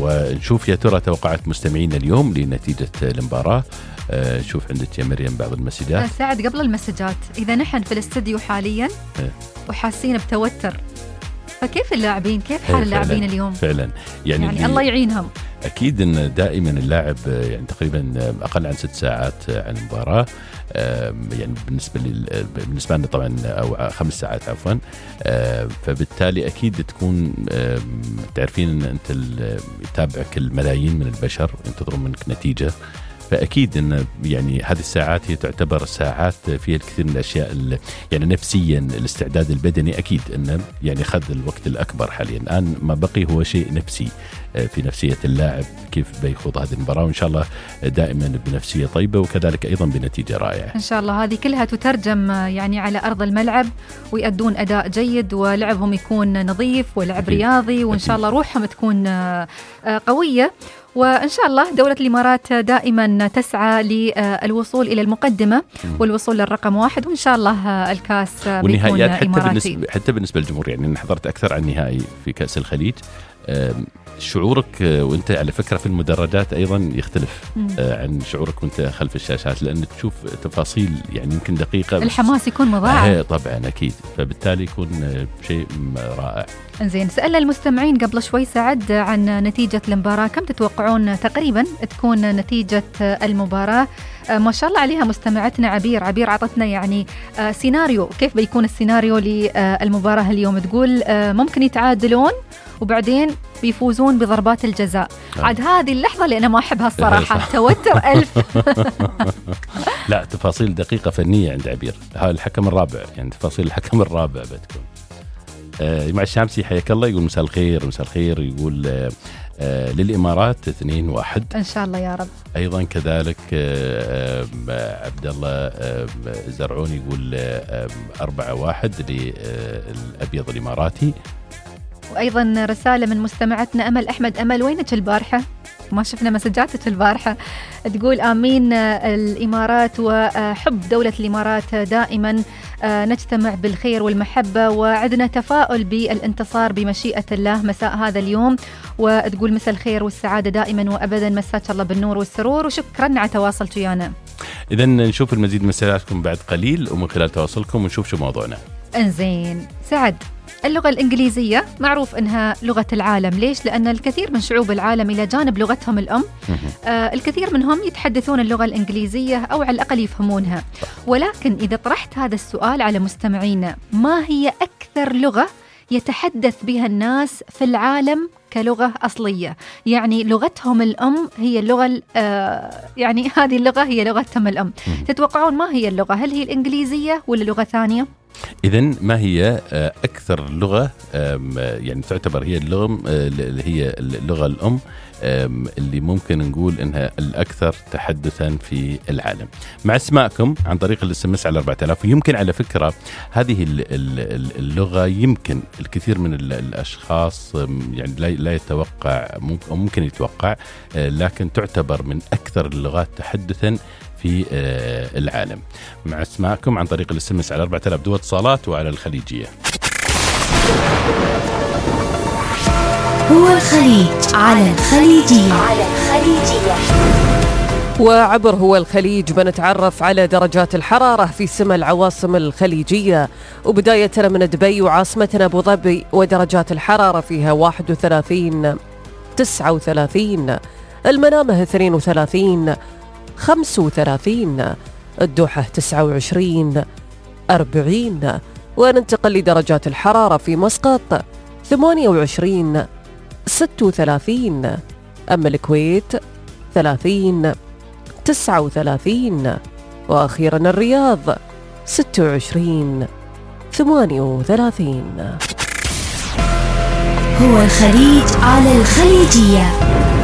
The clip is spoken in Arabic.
ونشوف يا ترى توقعات مستمعين اليوم لنتيجة المباراة. شوف عندك يا مريم بعض المسجات. ساعد قبل المسجات، إذا نحن في الاستديو حاليا وحاسين بتوتر، فكيف اللاعبين؟ كيف حال اللاعبين اليوم؟ فعلا يعني الله يعينهم. أكيد أن دائما اللاعب يعني تقريبا أقل عن 6 ساعات عن المباراة، يعني بالنسبة لنا طبعا أو 5 ساعات عفوا. فبالتالي أكيد تكون تعرفين أن أنت يتابعك الملايين من البشر ينتظرون منك نتيجة، فأكيد أن يعني هذه الساعات هي تعتبر ساعات فيها الكثير من الأشياء يعني نفسيا الاستعداد البدني أكيد أنه يعني خذ الوقت الأكبر حاليا. الآن ما بقي هو شيء نفسي في نفسية اللاعب كيف بيخوض هذه المباراة، وإن شاء الله دائما بنفسية طيبة وكذلك أيضا بنتيجة رائعة إن شاء الله. هذه كلها تترجم يعني على أرض الملعب ويؤدون أداء جيد ولعبهم يكون نظيف ولعب رياضي، وإن شاء الله روحهم تكون قوية. وإن شاء الله دولة الإمارات دائما تسعى للوصول إلى المقدمة والوصول للرقم 1، وإن شاء الله الكاس بيكون إماراتي. حتى بالنسبة للجمهور، يعني أنا حضرت أكثر عن نهائي في كأس الخليج، شعورك وانت على فكرة في المدرجات أيضا يختلف عن شعورك وانت خلف الشاشات، لأن تشوف تفاصيل يعني يمكن دقيقة، الحماس يكون مضاعف طبعا أكيد، فبالتالي يكون شيء رائع. إنزين، سألنا المستمعين قبل شوي سعد عن نتيجة المباراة، كم تتوقعون تقريبا تكون نتيجة المباراة؟ ما شاء الله عليها مستمعتنا عبير عطتنا يعني سيناريو، كيف بيكون السيناريو للمباراة اليوم. تقول ممكن يتعادلون وبعدين بيفوزون بضربات الجزاء. عاد هذه اللحظة اللي أنا ما أحبها الصراحة، توتر 1000. لا، تفاصيل دقيقة فنية عند عبير. هذا الحكم الرابع، يعني تفاصيل الحكم الرابع بتكون. مع الشامسي حياك الله يقول مساء الخير. مساء الخير يقول للإمارات 2-1 إن شاء الله يا رب. أيضا كذلك عبد الله زرعون يقول 4-1 للأبيض الإماراتي. وأيضا رسالة من مستمعتنا أمل أحمد. أمل وينك البارحة؟ ما شفنا مسجاتك البارحة. تقول آمين الإمارات وحب دولة الإمارات دائما نجتمع بالخير والمحبة، وعندنا تفاؤل بالانتصار بمشيئة الله مساء هذا اليوم. وتقول مساء الخير والسعادة دائما وأبدا، مساك الله بالنور والسرور، وشكرا على تواصلك ويانا. إذن نشوف المزيد من مسجاتكم بعد قليل ومن خلال تواصلكم ونشوف شو موضوعنا. انزين سعد، اللغة الإنجليزية معروف أنها لغة العالم. ليش؟ لأن الكثير من شعوب العالم إلى جانب لغتهم الأم الكثير منهم يتحدثون اللغة الإنجليزية أو على الأقل يفهمونها. ولكن إذا طرحت هذا السؤال على مستمعينا، ما هي أكثر لغة يتحدث بها الناس في العالم كلغة أصلية، يعني لغتهم الأم هي اللغة يعني هذه اللغة هي لغتهم الأم. تتوقعون ما هي اللغة؟ هل هي الإنجليزية ولا لغة ثانية؟ إذن ما هي أكثر لغة يعني تعتبر هي اللغة اللي هي اللغة الأم اللي ممكن نقول إنها الأكثر تحدثا في العالم؟ مع اسماءكم عن طريق الاس على 4000. يمكن على فكرة هذه اللغة يمكن الكثير من الأشخاص يعني لا يتوقع، ممكن يتوقع، لكن تعتبر من أكثر اللغات تحدثا في العالم. مع اسماءكم عن طريق الاس على 4000 دول اتصالات وعلى الخليجية. هو الخليج على الخليجية. وعبر هو الخليج بنتعرف على درجات الحرارة في سما العواصم الخليجية، وبداية من دبي وعاصمتنا أبو ظبي ودرجات الحرارة فيها 31 39، المنامة 32 35، الدوحة 29 40، وننتقل لدرجات الحرارة في مسقط 28 36، أما الكويت 30 39، وأخيرا الرياض 26 38. هو الخليج على الخليجية.